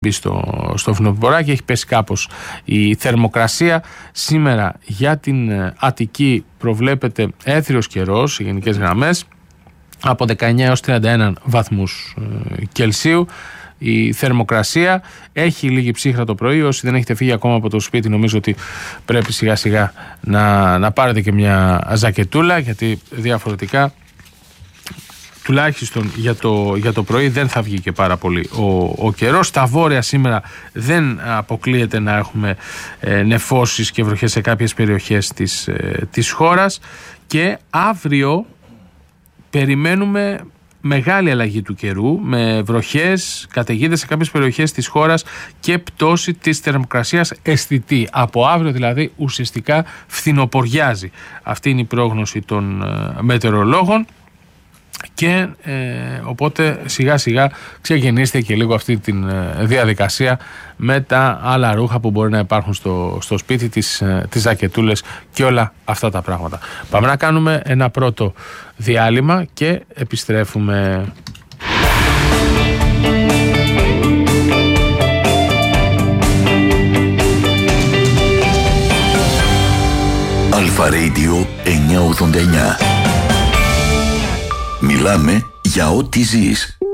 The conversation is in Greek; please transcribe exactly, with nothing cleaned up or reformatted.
μπει στο, στο φθινοποράκι, έχει πέσει κάπως η θερμοκρασία. Σήμερα για την Αττική προβλέπεται έθριος καιρός, οι γενικές γραμμές, από δεκαεννιά έως τριάντα ένα βαθμούς ε, Κελσίου. Η θερμοκρασία έχει λίγη ψύχρα το πρωί. Όσοι δεν έχετε φύγει ακόμα από το σπίτι, νομίζω ότι πρέπει σιγά σιγά να, να πάρετε και μια ζακετούλα, γιατί διαφορετικά τουλάχιστον για το, για το πρωί δεν θα βγει και πάρα πολύ ο, ο καιρός. Στα βόρεια σήμερα δεν αποκλείεται να έχουμε ε, νεφώσεις και βροχές σε κάποιες περιοχές της, ε, της χώρας, και αύριο περιμένουμε μεγάλη αλλαγή του καιρού, με βροχές, καταιγίδες σε κάποιες περιοχές της χώρας και πτώση της θερμοκρασίας αισθητή. Από αύριο δηλαδή ουσιαστικά φθινοποριάζει. Αυτή είναι η πρόγνωση των ε, μετεωρολόγων. Και ε, οπότε σιγά σιγά ξεκινήστε και λίγο αυτή τη ε, διαδικασία με τα άλλα ρούχα που μπορεί να υπάρχουν στο, στο σπίτι, τις, ε, τις ζακετούλες και όλα αυτά τα πράγματα. Πάμε να κάνουμε ένα πρώτο διάλειμμα και επιστρέφουμε. Αλφα Radio εννιακόσια ογδόντα εννιά. Μιλάμε για ό,τι ζεις.